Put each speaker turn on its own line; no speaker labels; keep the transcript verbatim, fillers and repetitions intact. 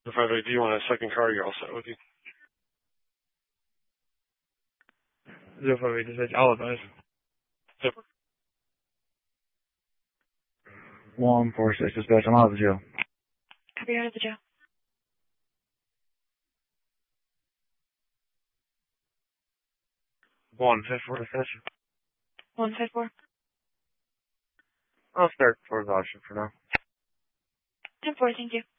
If I do you want a second car, you're all set with you.
zero five eight dispatch, I'll advise.
Yep.
one four six dispatch, I'm out of the jail.
Copy, you're out of the jail.
one five four dispatch.
one five four.
I'll start for the option for now.
ten four, thank you.